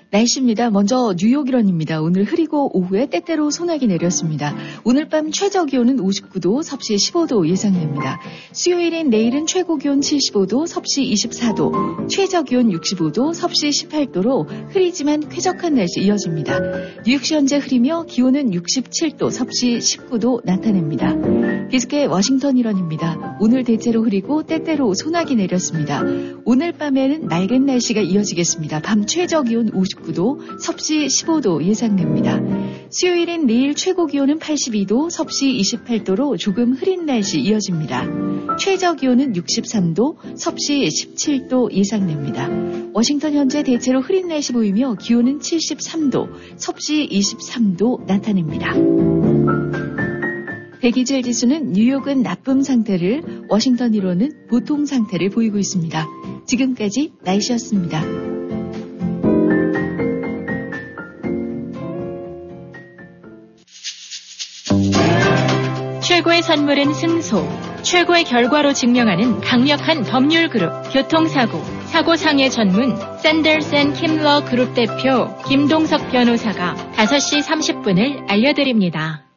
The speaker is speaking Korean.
날씨입니다. 먼저 뉴욕 일원입니다. 오늘 흐리고 오후에 때때로 소나기 내렸습니다. 오늘 밤 최저 기온은 59도, 섭씨 15도 예상됩니다. 수요일인 내일은 최고 기온 75도, 섭씨 24도, 최저 기온 65도, 섭씨 18도로 흐리지만 쾌적한 날씨 이어집니다. 뉴욕시 현재 흐리며 기온은 67도, 섭씨 19도 나타냅니다. 계속해 워싱턴 일원입니다. 오늘 대체로 흐리고 때때로 소나기 내렸습니다. 오늘 밤에는 맑은 날씨가 이어지겠습니다. 밤 최저 기온 59도, 섭씨 15도 예상됩니다. 수요일인 내일 최고 기온은 82도, 섭씨 28도로 조금 흐린 날씨 이어집니다. 최저 기온은 63도, 섭씨 17도 예상됩니다. 워싱턴 현재 대체로 흐린 날씨 보이며 기온은 73도, 섭씨 23도 나타냅니다. 대기질 지수는 뉴욕은 나쁨 상태를, 워싱턴 1호는 보통 상태를 보이고 있습니다. 지금까지 날씨였습니다. 최고의 선물은 승소, 최고의 결과로 증명하는 강력한 법률 그룹, 교통사고, 사고상해 전문 샌더슨 킴러 그룹 대표 김동석 변호사가 5시 30분을 알려드립니다.